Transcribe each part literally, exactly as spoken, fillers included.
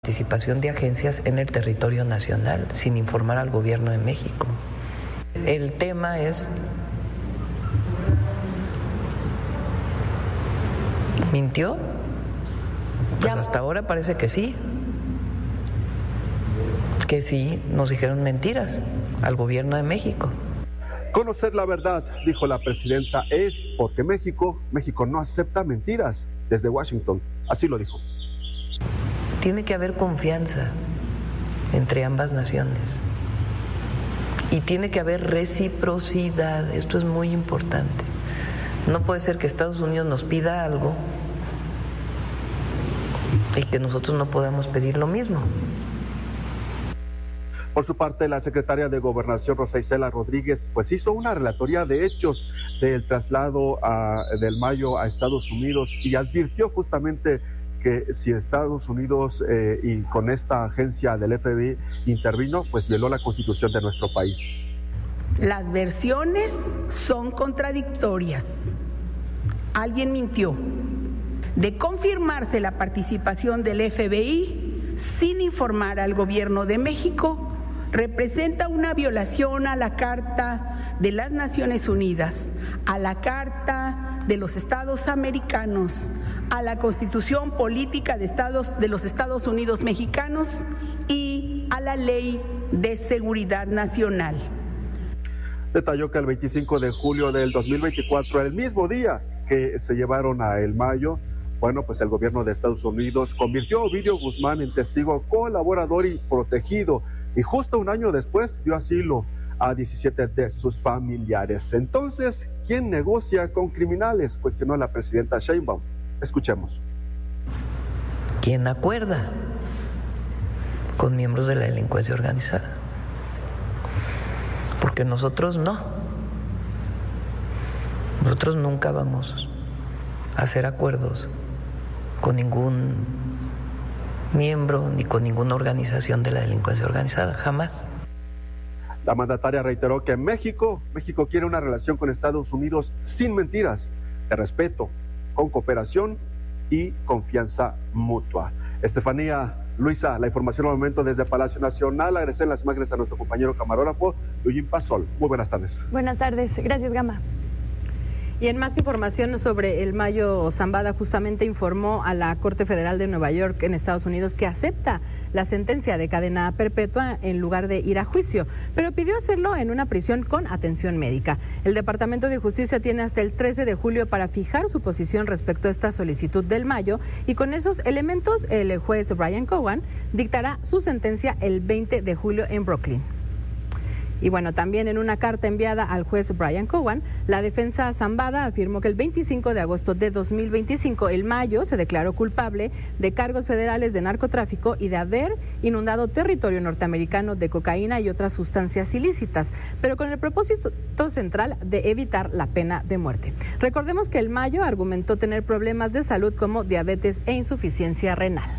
Participación de agencias en el territorio nacional sin informar al gobierno de México. El tema es, ¿mintió? Pues hasta ahora parece que sí, que sí nos dijeron mentiras al gobierno de México. Conocer la verdad, dijo la presidenta, es porque México, México no acepta mentiras desde Washington, así lo dijo. Tiene que haber confianza entre ambas naciones y tiene que haber reciprocidad, esto es muy importante. No puede ser que Estados Unidos nos pida algo y que nosotros no podamos pedir lo mismo. Por su parte, la secretaria de Gobernación, Rosa Isela Rodríguez, pues hizo una relatoría de hechos del traslado a, del Mayo a Estados Unidos y advirtió justamente que si Estados Unidos eh, y con esta agencia del F B I intervino, pues violó la Constitución de nuestro país. Las versiones son contradictorias. Alguien mintió. De confirmarse la participación del F B I sin informar al gobierno de México, representa una violación a la Carta de las Naciones Unidas, a la Carta de los Estados Americanos, a la Constitución Política de, Estados, de los Estados Unidos Mexicanos y a la Ley de Seguridad Nacional. Detalló que el veinticinco de julio del dos mil veinticuatro, el mismo día que se llevaron a El Mayo, bueno, pues el gobierno de Estados Unidos convirtió a Ovidio Guzmán en testigo colaborador y protegido, y justo un año después dio asilo a diecisiete de sus familiares. Entonces, ¿quién negocia con criminales?, cuestionó la presidenta Sheinbaum. Escuchemos. ¿Quién acuerda con miembros de la delincuencia organizada? Porque nosotros no. Nosotros nunca vamos a hacer acuerdos con ningún miembro ni con ninguna organización de la delincuencia organizada, jamás. La mandataria reiteró que México, México quiere una relación con Estados Unidos sin mentiras, de respeto, con cooperación y confianza mutua. Estefanía, Luisa, la información al momento desde Palacio Nacional. Agradecer las imágenes a nuestro compañero camarógrafo, Luis Pasol. Muy buenas tardes. Buenas tardes, gracias Gama. Y en más información sobre el Mayo Zambada, justamente informó a la Corte Federal de Nueva York en Estados Unidos que acepta la sentencia de cadena perpetua en lugar de ir a juicio, pero pidió hacerlo en una prisión con atención médica. El Departamento de Justicia tiene hasta el trece de julio para fijar su posición respecto a esta solicitud del Mayo, y con esos elementos el juez Brian Cogan dictará su sentencia el veinte de julio en Brooklyn. Y bueno, también en una carta enviada al juez Brian Cogan, la defensa Zambada afirmó que el veinticinco de agosto de dos mil veinticinco, el Mayo se declaró culpable de cargos federales de narcotráfico y de haber inundado territorio norteamericano de cocaína y otras sustancias ilícitas, pero con el propósito central de evitar la pena de muerte. Recordemos que el Mayo argumentó tener problemas de salud como diabetes e insuficiencia renal.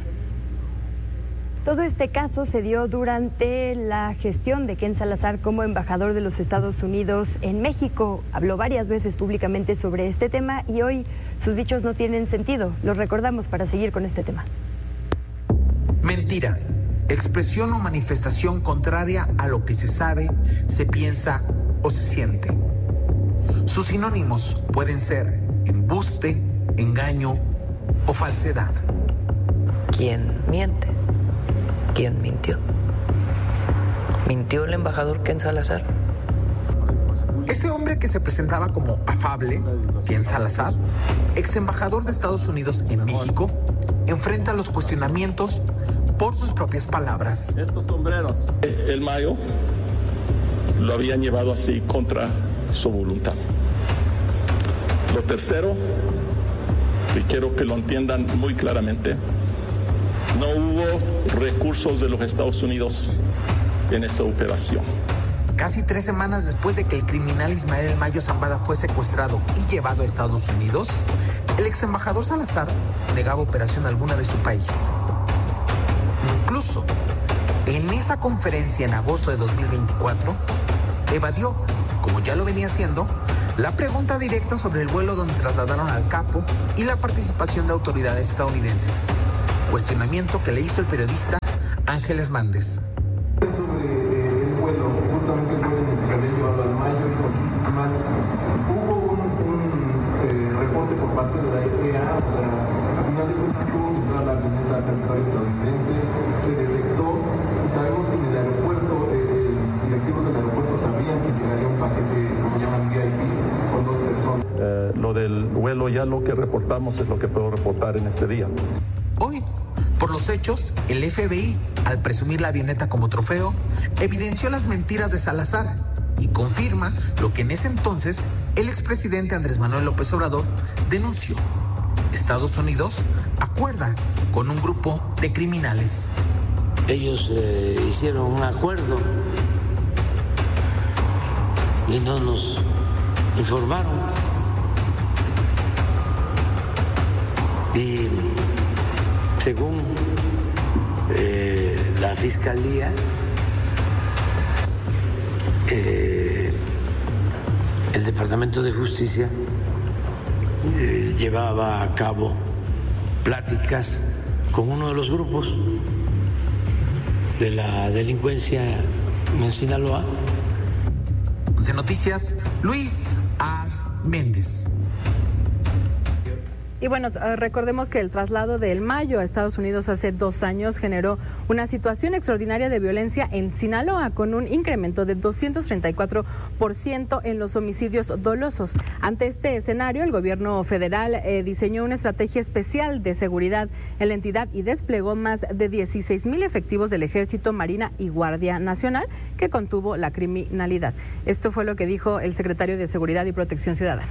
Todo este caso se dio durante la gestión de Ken Salazar como embajador de los Estados Unidos en México. Habló varias veces públicamente sobre este tema y hoy sus dichos no tienen sentido. Los recordamos para seguir con este tema. Mentira, expresión o manifestación contraria a lo que se sabe, se piensa o se siente. Sus sinónimos pueden ser embuste, engaño o falsedad. ¿Quién miente? ¿Quién mintió? ¿Mintió el embajador Ken Salazar? Ese hombre que se presentaba como afable, Ken Salazar, ex embajador de Estados Unidos en México, enfrenta los cuestionamientos por sus propias palabras. Estos sombreros, el Mayo lo habían llevado así contra su voluntad. Lo tercero, y quiero que lo entiendan muy claramente, no hubo recursos de los Estados Unidos en esa operación. Casi tres semanas después de que el criminal Ismael Mayo Zambada fue secuestrado y llevado a Estados Unidos, el ex embajador Salazar negaba operación alguna de su país. Incluso, en esa conferencia en agosto de dos mil veinticuatro, evadió, como ya lo venía haciendo, la pregunta directa sobre el vuelo donde trasladaron al capo y la participación de autoridades estadounidenses. cuestionamiento que le hizo el periodista Ángel Hernández. Eh, lo del vuelo, ya lo que reportamos es lo que puedo reportar en este día. Hoy, por los hechos, el F B I, al presumir la avioneta como trofeo, evidenció las mentiras de Salazar y confirma lo que en ese entonces el expresidente Andrés Manuel López Obrador denunció. Estados Unidos acuerda con un grupo de criminales. Ellos eh, hicieron un acuerdo y no nos informaron. Y según eh, la Fiscalía, eh, el Departamento de Justicia eh, llevaba a cabo pláticas con uno de los grupos de la delincuencia en Sinaloa. once Noticias, Luis A. Méndez. Y bueno, recordemos que el traslado del Mayo a Estados Unidos hace dos años generó una situación extraordinaria de violencia en Sinaloa, con un incremento de doscientos treinta y cuatro por ciento en los homicidios dolosos. Ante este escenario, el gobierno federal eh, diseñó una estrategia especial de seguridad en la entidad y desplegó más de dieciséis mil efectivos del Ejército, Marina y Guardia Nacional, que contuvo la criminalidad. Esto fue lo que dijo el secretario de Seguridad y Protección Ciudadana.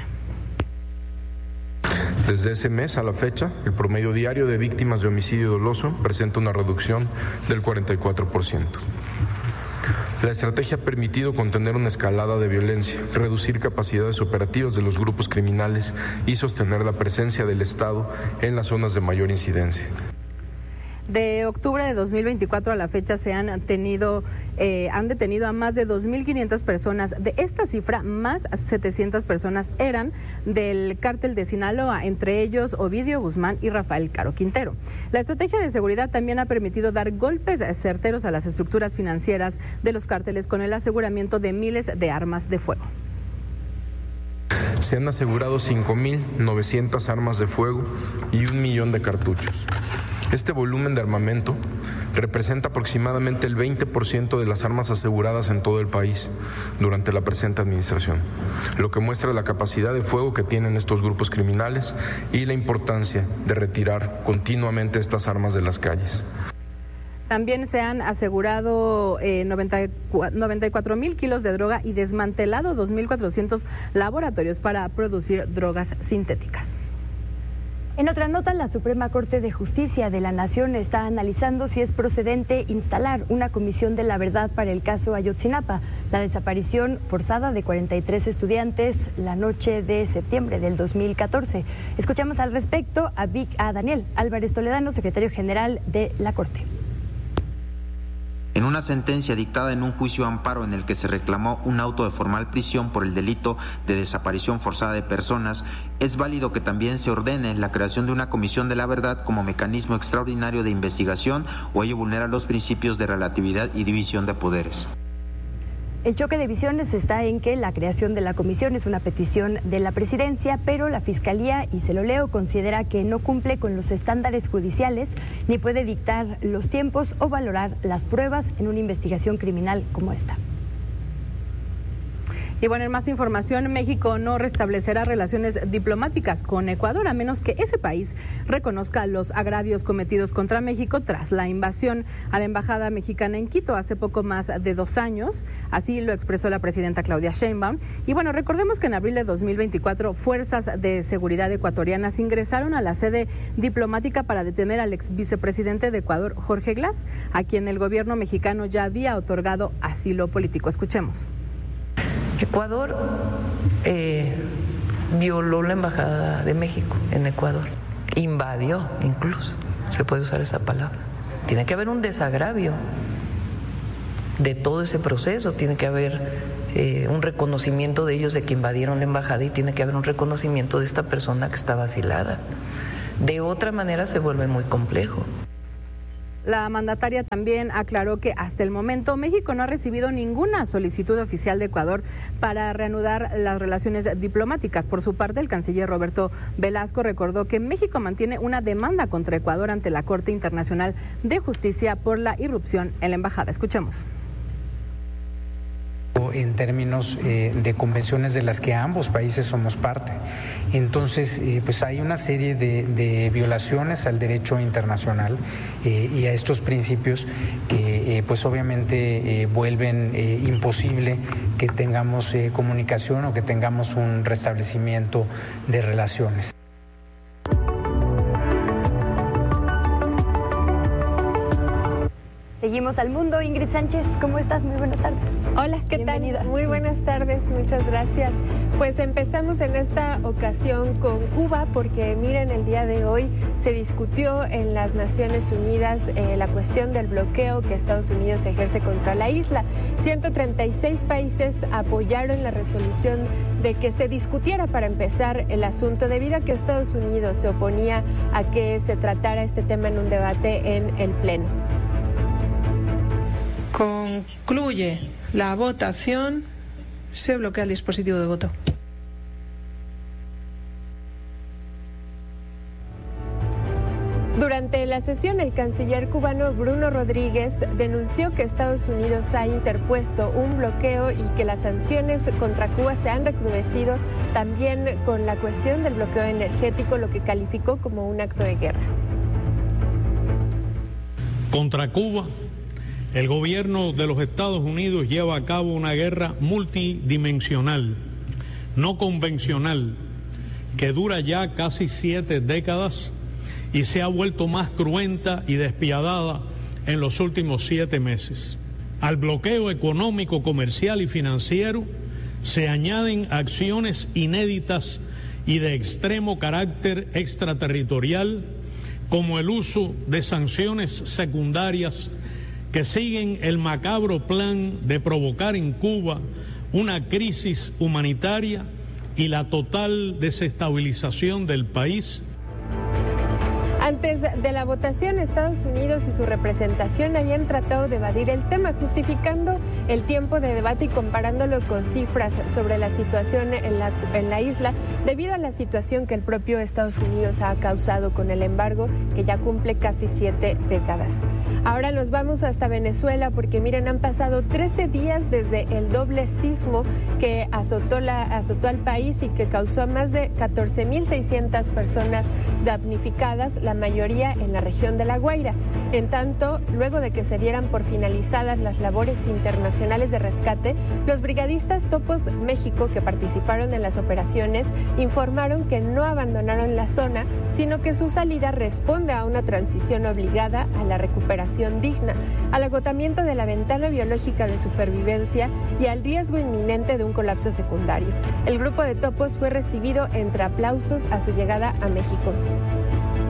Desde ese mes a la fecha, el promedio diario de víctimas de homicidio doloso presenta una reducción del cuarenta y cuatro por ciento. La estrategia ha permitido contener una escalada de violencia, reducir capacidades operativas de los grupos criminales y sostener la presencia del Estado en las zonas de mayor incidencia. De octubre de dos mil veinticuatro a la fecha se han tenido, eh, han detenido a más de dos mil quinientas personas. De esta cifra, más setecientas personas eran del cártel de Sinaloa, entre ellos Ovidio Guzmán y Rafael Caro Quintero. La estrategia de seguridad también ha permitido dar golpes certeros a las estructuras financieras de los cárteles con el aseguramiento de miles de armas de fuego. Se han asegurado cinco mil novecientas armas de fuego y un millón de cartuchos. Este volumen de armamento representa aproximadamente el veinte por ciento de las armas aseguradas en todo el país durante la presente administración, lo que muestra la capacidad de fuego que tienen estos grupos criminales y la importancia de retirar continuamente estas armas de las calles. También se han asegurado eh, noventa y cuatro mil kilos de droga y desmantelado dos mil cuatrocientos laboratorios para producir drogas sintéticas. En otra nota, la Suprema Corte de Justicia de la Nación está analizando si es procedente instalar una comisión de la verdad para el caso Ayotzinapa, la desaparición forzada de cuarenta y tres estudiantes la noche de septiembre del dos mil catorce. Escuchamos al respecto a, Vic, a Daniel Álvarez Toledano, secretario general de la Corte. En una sentencia dictada en un juicio amparo en el que se reclamó un auto de formal prisión por el delito de desaparición forzada de personas, es válido que también se ordene la creación de una comisión de la verdad como mecanismo extraordinario de investigación o ello vulnera los principios de relatividad y división de poderes. El choque de visiones está en que la creación de la comisión es una petición de la presidencia, pero la Fiscalía, y se lo leo, considera que no cumple con los estándares judiciales ni puede dictar los tiempos o valorar las pruebas en una investigación criminal como esta. Y bueno, en más información, México no restablecerá relaciones diplomáticas con Ecuador a menos que ese país reconozca los agravios cometidos contra México tras la invasión a la embajada mexicana en Quito hace poco más de dos años. Así lo expresó la presidenta Claudia Sheinbaum. Y bueno, recordemos que en abril de dos mil veinticuatro, fuerzas de seguridad ecuatorianas ingresaron a la sede diplomática para detener al ex vicepresidente de Ecuador, Jorge Glass, a quien el gobierno mexicano ya había otorgado asilo político. Escuchemos. Ecuador eh, violó la embajada de México en Ecuador, invadió incluso, se puede usar esa palabra. Tiene que haber un desagravio de todo ese proceso, tiene que haber eh, un reconocimiento de ellos de que invadieron la embajada y tiene que haber un reconocimiento de esta persona que está vacilada. De otra manera se vuelve muy complejo. La mandataria también aclaró que hasta el momento México no ha recibido ninguna solicitud oficial de Ecuador para reanudar las relaciones diplomáticas. Por su parte, el canciller Roberto Velasco recordó que México mantiene una demanda contra Ecuador ante la Corte Internacional de Justicia por la irrupción en la embajada. Escuchemos. En términos eh, de convenciones de las que ambos países somos parte. Entonces, eh, pues hay una serie de, de violaciones al derecho internacional eh, y a estos principios que eh, pues obviamente eh, vuelven eh, imposible que tengamos eh, comunicación o que tengamos un restablecimiento de relaciones. Seguimos al mundo. Ingrid Sánchez, ¿cómo estás? Muy buenas tardes. Hola, ¿qué Bienvenida. tal? Muy buenas tardes, muchas gracias. Pues empezamos en esta ocasión con Cuba porque miren, el día de hoy se discutió en las Naciones Unidas eh, la cuestión del bloqueo que Estados Unidos ejerce contra la isla. ciento treinta y seis países apoyaron la resolución de que se discutiera para empezar el asunto debido a que Estados Unidos se oponía a que se tratara este tema en un debate en el Pleno. Concluye la votación. Se bloquea el dispositivo de voto. Durante la sesión, el canciller cubano Bruno Rodríguez denunció que Estados Unidos ha interpuesto un bloqueo y que las sanciones contra Cuba se han recrudecido también con la cuestión del bloqueo energético, lo que calificó como un acto de guerra. Contra Cuba, el gobierno de los Estados Unidos lleva a cabo una guerra multidimensional, no convencional, que dura ya casi siete décadas y se ha vuelto más cruenta y despiadada en los últimos siete meses. Al bloqueo económico, comercial y financiero se añaden acciones inéditas y de extremo carácter extraterritorial, como el uso de sanciones secundarias que siguen el macabro plan de provocar en Cuba una crisis humanitaria y la total desestabilización del país. Antes de la votación, Estados Unidos y su representación habían tratado de evadir el tema, justificando el tiempo de debate y comparándolo con cifras sobre la situación en la, en la isla, debido a la situación que el propio Estados Unidos ha causado con el embargo, que ya cumple casi siete décadas. Ahora nos vamos hasta Venezuela, porque miren, han pasado trece días desde el doble sismo que azotó, la, azotó al país y que causó a más de catorce mil seiscientas personas damnificadas, la mayoría en la región de La Guaira. En tanto, luego de que se dieran por finalizadas las labores internacionales de rescate, los brigadistas Topos México, que participaron en las operaciones, informaron que no abandonaron la zona, sino que su salida responde a una transición obligada a la recuperación digna, al agotamiento de la ventana biológica de supervivencia y al riesgo inminente de un colapso secundario. El grupo de Topos fue recibido entre aplausos a su llegada a México.